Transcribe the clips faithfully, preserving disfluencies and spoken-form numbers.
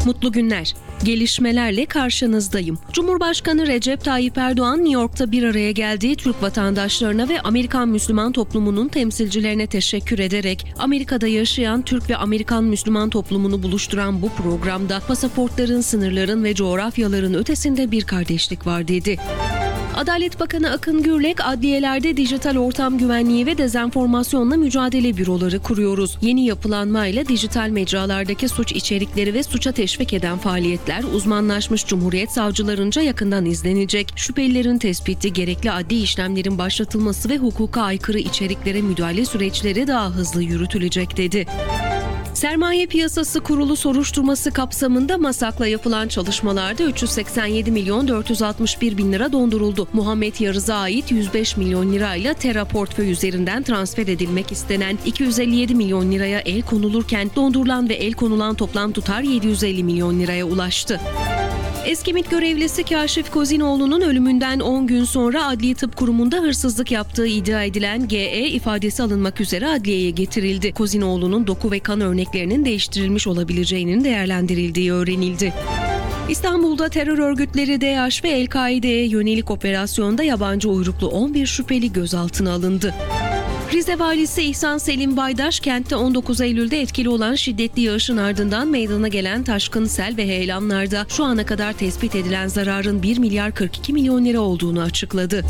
Mutlu günler. Gelişmelerle karşınızdayım. Cumhurbaşkanı Recep Tayyip Erdoğan, New York'ta bir araya geldiği Türk vatandaşlarına ve Amerikan Müslüman toplumunun temsilcilerine teşekkür ederek Amerika'da yaşayan Türk ve Amerikan Müslüman toplumunu buluşturan bu programda pasaportların, sınırların ve coğrafyaların ötesinde bir kardeşlik var dedi. Adalet Bakanı Akın Gürlek, adliyelerde dijital ortam güvenliği ve dezenformasyonla mücadele büroları kuruyoruz. Yeni yapılanmayla dijital mecralardaki suç içerikleri ve suça teşvik eden faaliyetler uzmanlaşmış Cumhuriyet savcılarınca yakından izlenecek. Şüphelilerin tespiti, gerekli adli işlemlerin başlatılması ve hukuka aykırı içeriklere müdahale süreçleri daha hızlı yürütülecek dedi. Sermaye Piyasası Kurulu soruşturması kapsamında MASAK'la yapılan çalışmalarda üç yüz seksen yedi milyon dört yüz altmış bir bin lira donduruldu. Muhammed Yarız'a ait yüz beş milyon lirayla Terra portföy üzerinden transfer edilmek istenen iki yüz elli yedi milyon liraya el konulurken dondurulan ve el konulan toplam tutar yedi yüz elli milyon liraya ulaştı. Eski MİT görevlisi Kaşif Kozinoğlu'nun ölümünden on gün sonra Adli Tıp Kurumu'nda hırsızlık yaptığı iddia edilen G E ifadesi alınmak üzere adliyeye getirildi. Kozinoğlu'nun doku ve kan örneklerinin değiştirilmiş olabileceğinin değerlendirildiği öğrenildi. İstanbul'da terör örgütleri DAEŞ ve El-Kaide'ye yönelik operasyonda yabancı uyruklu on bir şüpheli gözaltına alındı. Rize Valisi İhsan Selim Baydaş, kentte on dokuz Eylül'de etkili olan şiddetli yağışın ardından meydana gelen taşkın, sel ve heyelanlarda şu ana kadar tespit edilen zararın bir milyar kırk iki milyon lira olduğunu açıkladı.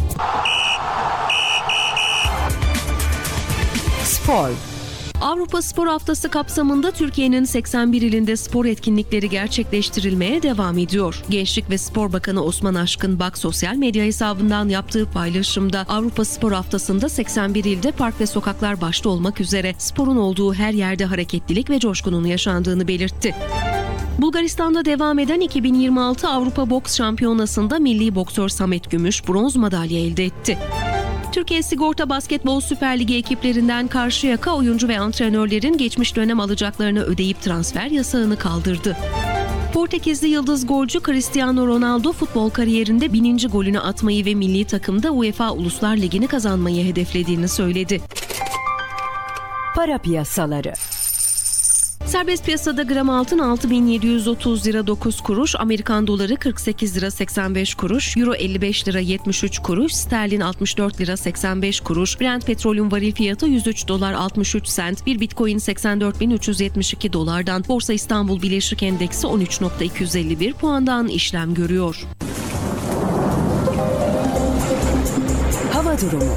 Spor. Avrupa Spor Haftası kapsamında Türkiye'nin seksen bir ilinde spor etkinlikleri gerçekleştirilmeye devam ediyor. Gençlik ve Spor Bakanı Osman Aşkın Bak sosyal medya hesabından yaptığı paylaşımda Avrupa Spor Haftası'nda seksen bir ilde park ve sokaklar başta olmak üzere sporun olduğu her yerde hareketlilik ve coşkunun yaşandığını belirtti. Bulgaristan'da devam eden iki bin yirmi altı Avrupa Boks Şampiyonası'nda milli boksör Samet Gümüş bronz madalya elde etti. Türkiye Sigorta Basketbol Süper Ligi ekiplerinden Karşıyaka oyuncu ve antrenörlerin geçmiş dönem alacaklarını ödeyip transfer yasağını kaldırdı. Portekizli yıldız golcü Cristiano Ronaldo futbol kariyerinde bininci golünü atmayı ve milli takımda UEFA Uluslar Ligi'ni kazanmayı hedeflediğini söyledi. Para piyasaları. Serbest piyasada gram altın altı bin yedi yüz otuz lira dokuz kuruş, Amerikan doları kırk sekiz lira seksen beş kuruş, euro elli beş lira yetmiş üç kuruş, sterlin altmış dört lira seksen beş kuruş, Brent petrolün varil fiyatı yüz üç dolar altmış üç sent, bir bitcoin seksen dört bin üç yüz yetmiş iki dolardan, Borsa İstanbul Birleşik Endeksi on üç bin iki yüz elli bir puandan işlem görüyor. Hava durumu.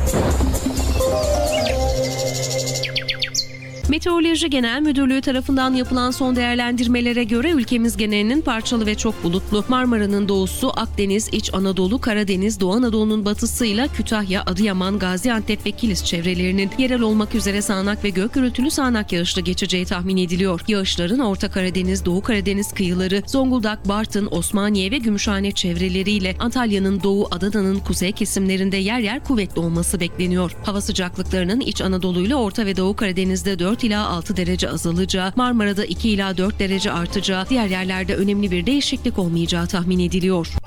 Meteoroloji Genel Müdürlüğü tarafından yapılan son değerlendirmelere göre ülkemiz genelinin parçalı ve çok bulutlu. Marmara'nın doğusu, Akdeniz, İç Anadolu, Karadeniz, Doğu Anadolu'nun batısıyla Kütahya, Adıyaman, Gaziantep ve Kilis çevrelerinin yerel olmak üzere sağanak ve gök gürültülü sağanak yağışlı geçeceği tahmin ediliyor. Yağışların Orta Karadeniz, Doğu Karadeniz kıyıları, Zonguldak, Bartın, Osmaniye ve Gümüşhane çevreleriyle Antalya'nın doğu, Adana'nın kuzey kesimlerinde yer yer kuvvetli olması bekleniyor. Hava sıcaklıklarının İç Anadolu ile Orta ve Doğu Karadeniz'de dört ila altı derece azalacağı, Marmara'da iki ila dört derece artacağı, diğer yerlerde önemli bir değişiklik olmayacağı tahmin ediliyor.